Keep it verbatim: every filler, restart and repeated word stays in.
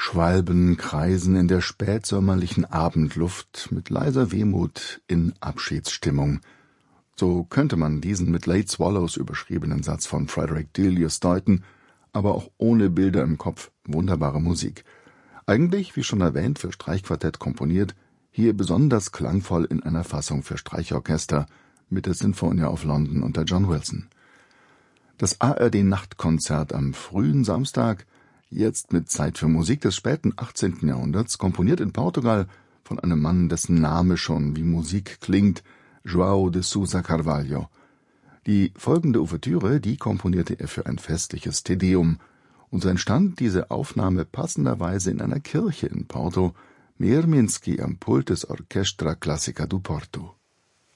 Schwalben kreisen in der spätsommerlichen Abendluft mit leiser Wehmut in Abschiedsstimmung. So könnte man diesen mit Late Swallows überschriebenen Satz von Frederick Delius deuten, aber auch ohne Bilder im Kopf wunderbare Musik. Eigentlich, wie schon erwähnt, für Streichquartett komponiert, hier besonders klangvoll in einer Fassung für Streichorchester mit der Sinfonia of London unter John Wilson. Das A R D-Nachtkonzert am frühen Samstag, jetzt mit Zeit für Musik des späten achtzehnten Jahrhunderts, komponiert in Portugal von einem Mann, dessen Name schon wie Musik klingt, João de Sousa Carvalho. Die folgende Ouvertüre, die komponierte er für ein festliches Te Deum, und so entstand diese Aufnahme passenderweise in einer Kirche in Porto, Mierminski am Pult des Orchestra Clássica do Porto.